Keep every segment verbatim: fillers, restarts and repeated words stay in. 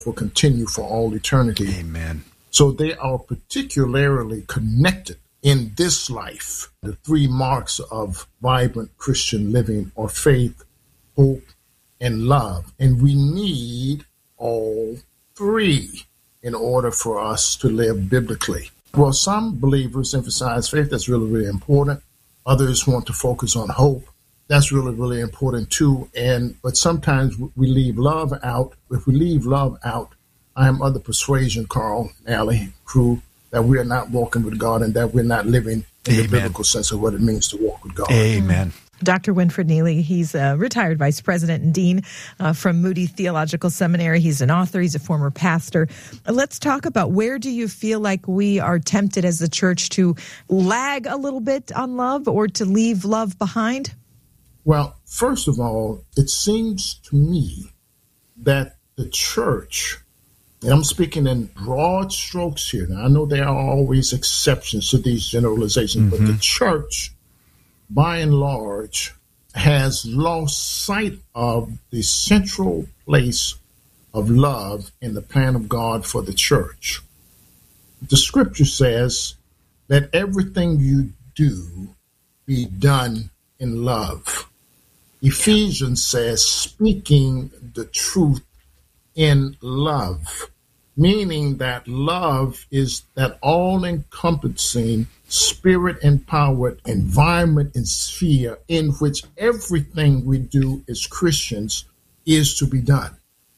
will continue for all eternity. Amen. So they are particularly connected in this life. The three marks of vibrant Christian living are faith, hope, and love. And we need all three in order for us to live biblically. Well, some believers emphasize faith. That's really, really important. Others want to focus on hope. That's really, really important too. And but sometimes we leave love out. If we leave love out, I am of the persuasion, Carl, Allie, crew, that we are not walking with God and that we're not living in Amen. the biblical sense of what it means to walk with God. Amen. Doctor Winfred Neely, he's a retired vice president and dean uh, from Moody Theological Seminary. He's an author. He's a former pastor. Let's talk about, where do you feel like we are tempted as a church to lag a little bit on love or to leave love behind? Well, first of all, it seems to me that the church, and I'm speaking in broad strokes here. Now, I know there are always exceptions to these generalizations, mm-hmm. but the church, by and large, has lost sight of the central place of love in the plan of God for the church. The scripture says, let everything you do be done in love. Ephesians says, speaking the truth in love, meaning that love is that all-encompassing, spirit-empowered environment and sphere in which everything we do as Christians is to be done.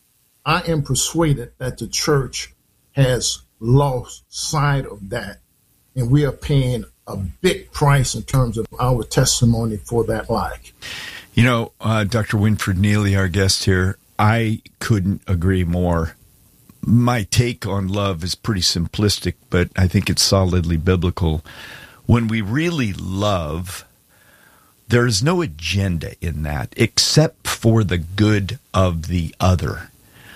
I am persuaded that the church has lost sight of that, and we are paying a big price in terms of our testimony for that lack. You know, uh, Doctor Winfred Neely, our guest here, I couldn't agree more. My take on love is pretty simplistic, but I think it's solidly biblical. When we really love, there is no agenda in that except for the good of the other,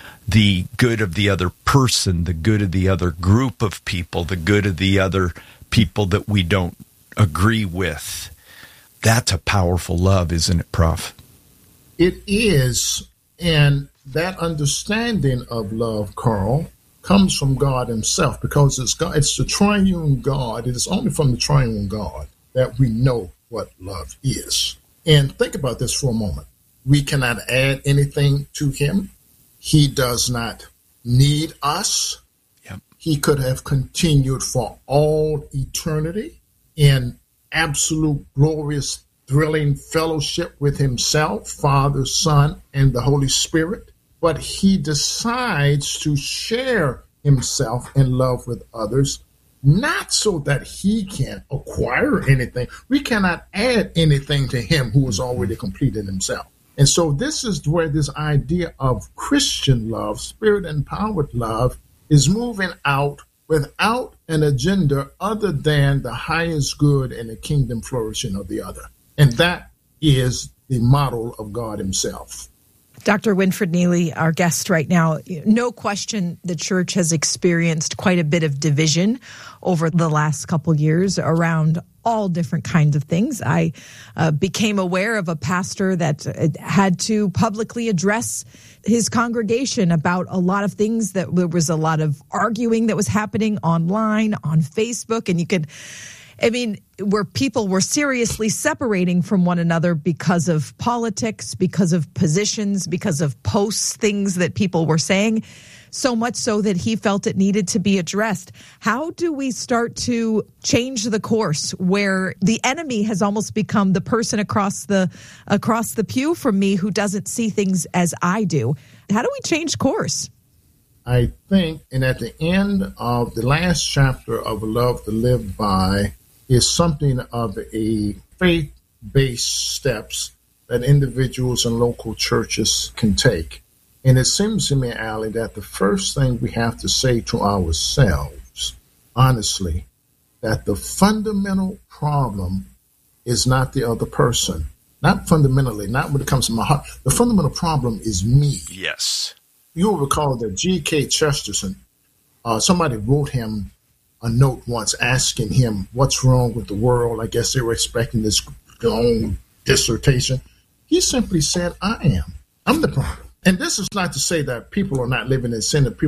the good of the other person, the good of the other group of people, the good of the other people that we don't agree with. That's a powerful love, isn't it, Prof? It is, and that understanding of love, Carl, comes from God himself, because it's God, it's the triune God. It is only from the triune God that we know what love is. And think about this for a moment. We cannot add anything to him. He does not need us. Yep. He could have continued for all eternity in absolute, glorious, thrilling fellowship with himself, Father, Son, and the Holy Spirit. But he decides to share himself in love with others, not so that he can acquire anything. We cannot add anything to him who is already complete in himself. And so this is where this idea of Christian love, spirit-empowered love, is moving out without an agenda other than the highest good and the kingdom flourishing of the other. And that is the model of God himself. Doctor Winfred Neely, our guest right now, no question the church has experienced quite a bit of division over the last couple years around all different kinds of things. I uh, became aware of a pastor that uh, had to publicly address his congregation about a lot of things, that there was a lot of arguing that was happening online, on Facebook, and you could... I mean, where people were seriously separating from one another because of politics, because of positions, because of posts, things that people were saying, so much so that he felt it needed to be addressed. How do we start to change the course where the enemy has almost become the person across the across the pew from me who doesn't see things as I do? How do we change course? I think, and at the end of the last chapter of Love to Live By, is something of a faith-based steps that individuals and local churches can take. And it seems to me, Allie, that the first thing we have to say to ourselves, honestly, that the fundamental problem is not the other person. Not fundamentally, not when it comes to my heart. The fundamental problem is me. Yes. You'll recall that G K Chesterton, uh, somebody wrote him a note once asking him what's wrong with the world. I guess they were expecting this long dissertation. He simply said, I am. I'm the problem. And this is not to say that people are not living in sin, that people